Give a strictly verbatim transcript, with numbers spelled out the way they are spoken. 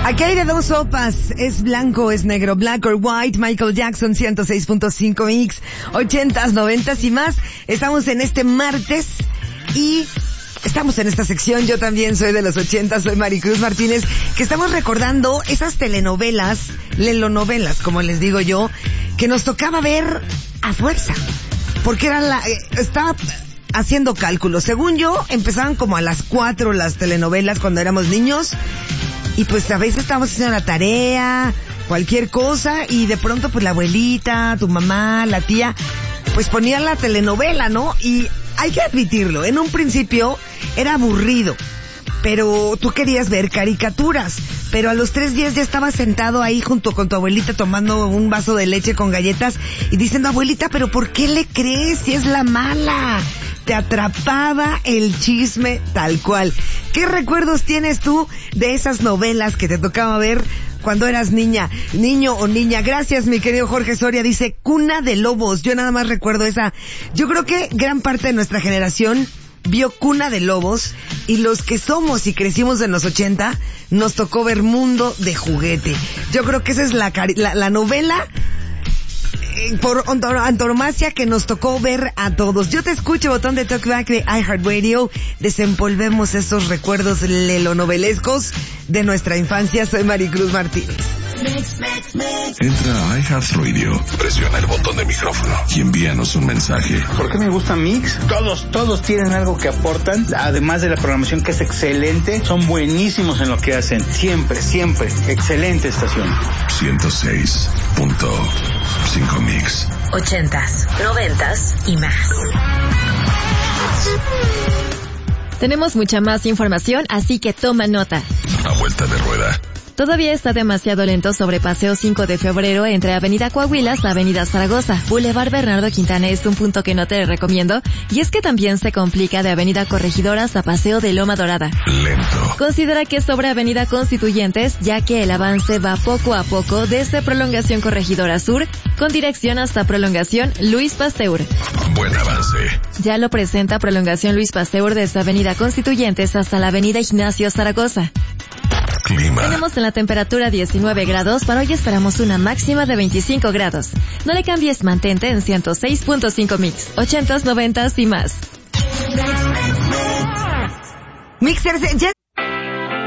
Aquí hay de dos sopas, es blanco, es negro, black or white, Michael Jackson, ciento seis punto cinco Mix, ochentas, noventas y más. Estamos en este martes y estamos en esta sección, yo también soy de los ochentas, soy Maricruz Martínez, que estamos recordando esas telenovelas, lelonovelas, como les digo yo, que nos tocaba ver a fuerza, porque era la, eh, estaba haciendo cálculos. Según yo, empezaban como a las cuatro las telenovelas cuando éramos niños, y pues a veces estábamos haciendo la tarea, cualquier cosa, y de pronto pues la abuelita, tu mamá, la tía, pues ponían la telenovela, ¿no? Y hay que admitirlo, en un principio era aburrido, pero tú querías ver caricaturas, pero a los tres días ya estabas sentado ahí junto con tu abuelita tomando un vaso de leche con galletas y diciendo, abuelita, pero ¿por qué le crees si es la mala? Te atrapaba el chisme tal cual. ¿Qué recuerdos tienes tú de esas novelas que te tocaba ver cuando eras niña, niño o niña? Gracias, mi querido Jorge Soria. Dice, Cuna de Lobos. Yo nada más recuerdo esa. Yo creo que gran parte de nuestra generación vio Cuna de Lobos, y los que somos y crecimos en los ochenta nos tocó ver Mundo de Juguete. Yo creo que esa es la, la, la novela por antonomasia que nos tocó ver a todos. Yo te escucho, botón de talkback de iHeartRadio. Desempolvemos esos recuerdos lelonovelescos de nuestra infancia. Soy Maricruz Martínez. Entra a iHeartRadio, presiona el botón de micrófono y envíanos un mensaje. ¿Por qué me gusta Mix? Todos, todos tienen algo que aportan, además de la programación que es excelente. Son buenísimos en lo que hacen, siempre, siempre. Excelente estación. ciento seis punto cinco Mix. Ochentas, noventas y más. Tenemos mucha más información, así que toma nota. A vuelta de rueda. Todavía está demasiado lento sobre Paseo cinco de febrero entre Avenida Coahuila hasta Avenida Zaragoza. Boulevard Bernardo Quintana es un punto que no te recomiendo, y es que también se complica de Avenida Corregidora hasta Paseo de Loma Dorada. Lento. Considera que es sobre Avenida Constituyentes, ya que el avance va poco a poco desde Prolongación Corregidora Sur con dirección hasta Prolongación Luis Pasteur. Buen avance. Ya lo presenta Prolongación Luis Pasteur desde Avenida Constituyentes hasta la Avenida Ignacio Zaragoza. Clima. Tenemos en la temperatura diecinueve grados, para hoy esperamos una máxima de veinticinco grados. No le cambies, mantente en ciento seis punto cinco Mix, ochentas, noventas y más. Mixers, ya